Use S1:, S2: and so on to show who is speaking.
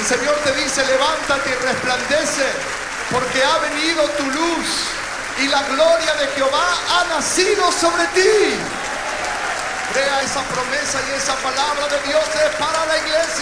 S1: El Señor te dice: levántate y resplandece, porque ha venido tu luz y la gloria de Jehová ha nacido sobre ti. Crea esa promesa y esa palabra de Dios es para la iglesia.